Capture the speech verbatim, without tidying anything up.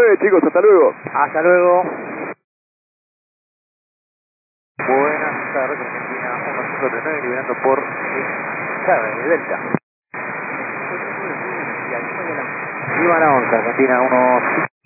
nueve, chicos, hasta luego. Hasta luego. Buenas tardes, Argentina uno cinco tres nueve, liberando por Charlie de Delta. Viva la once, Argentina uno